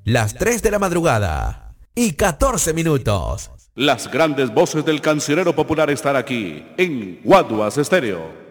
las 3 de la madrugada y 14 minutos. Las grandes voces del cancionero popular están aquí en Guaduas Estéreo.